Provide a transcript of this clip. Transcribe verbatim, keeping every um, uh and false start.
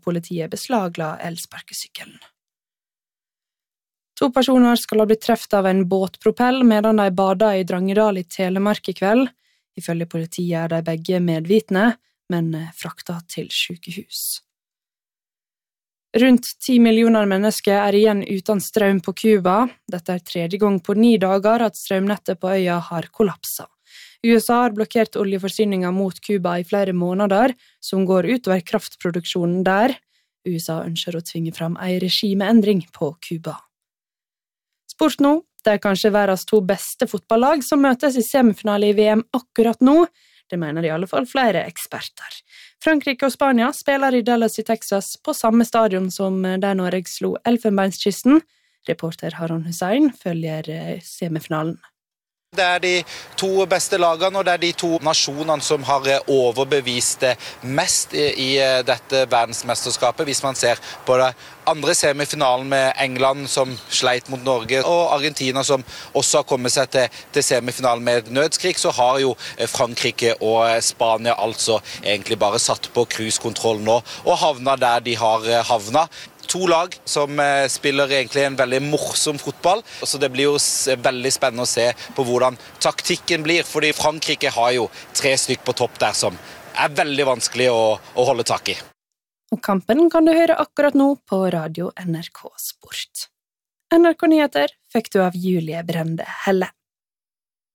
Politiet beslagla elsparkesykkelen. To personer skal ha blitt treft av en båtpropell medan de bada i Drangedal i Telemark i kveld. Ifølge politiet er de begge medvitne, men frakta til sykehus. Rundt ti millioner mennesker er igjen uten strøm på Cuba. Dette er tredje gang på ni dager at strømnettet på øya har kollapset. U S A har blokkert oljeforsyninger mot Cuba i flere måneder, som går utover kraftproduksjonen der. U S A ønsker å tvinge fram en regimeendring på Cuba. Sport nå, det er kanskje verdens to beste fotballag som møtes i semifinale i V M akkurat nå. Det mener i alle fall flere eksperter. Frankrike og Spania spiller i Dallas i Texas på samme stadion som der Norge slo Elfenbenskysten. Reporter Haron Hussein følger semifinalen. Det er de to beste lagene, og det er de to nasjonene som har overbevist mest i dette verdensmesterskapet. Hvis man ser på det andre semifinalen med England som sleit mot Norge, og Argentina som også har kommet seg til, til semifinalen med nødskrik, så har jo Frankrike og Spania altså egentlig bare satt på cruisekontroll nå, og havna der de har havna. To lag som spiller egentlig en veldig morsom fotball, så det blir jo veldig spennende å se på hvordan taktikken blir, fordi Frankrike har jo tre stykk på topp der som er veldig vanskelig å, å holde tak i. Og kampen kan du høre akkurat nå på Radio N R K Sport. N R K Nyheter fikk du av Julie Brende Helle.